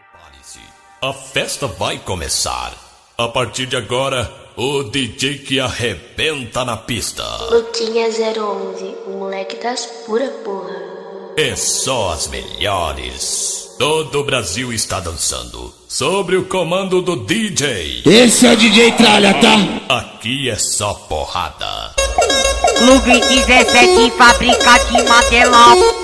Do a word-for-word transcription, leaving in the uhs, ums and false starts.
Prepare-se, a festa vai começar. A partir de agora, o D J que arrebenta na pista. Luquinha zero onze, o moleque das pura porra. É só as melhores. Todo o Brasil está dançando sobre o comando do D J. Esse é o D J Tralha, tá? Aqui é só porrada. Clube dezessete, fábrica de material.